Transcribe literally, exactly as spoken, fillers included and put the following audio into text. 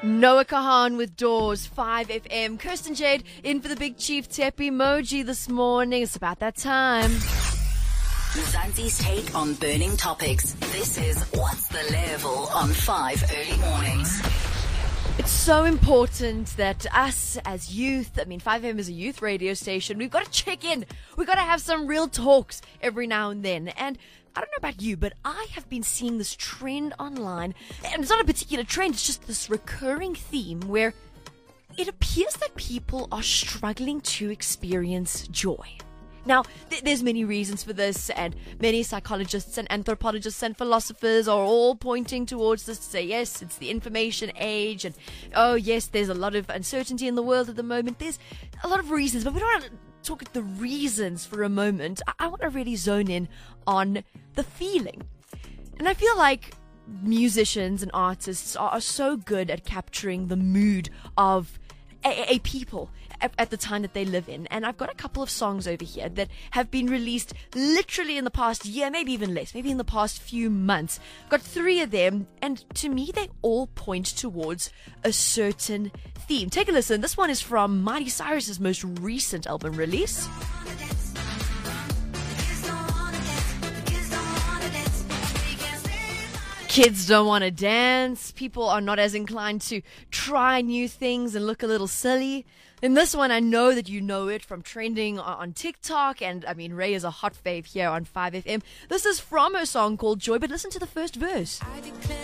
Noah Kahan with Doors, five F M. Kirsten Jade in for the Big Chief Tep emoji this morning. It's about that time. Mzansi's take on burning topics. This is What's the Level on five Early Mornings. It's so important that us as youth, I mean, five F M is a youth radio station, we've got to check in. We've got to have some real talks every now and then. And I don't know about you, but I have been seeing this trend online, and it's not a particular trend, it's just this recurring theme where it appears that people are struggling to experience joy. Now, th- there's many reasons for this, and many psychologists and anthropologists and philosophers are all pointing towards this to say, yes, it's the information age, and oh, yes, there's a lot of uncertainty in the world at the moment. There's a lot of reasons, but we don't want to talk at the reasons for a moment. I, I want to really zone in on the feeling. And I feel like musicians and artists are, are so good at capturing the mood of a, a people at, at the time that they live in. And I've got a couple of songs over here that have been released literally in the past year, maybe even less, maybe in the past few months. I've got three of them, and to me, they all point towards a certain theme. Take a listen. This one is from Miley Cyrus's most recent album release. Kids don't want to dance. People are not as inclined to try new things and look a little silly. In this one, I know that you know it from trending on TikTok. And, I mean, Ray is a hot fave here on five F M. This is from her song called Joy, but listen to the first verse.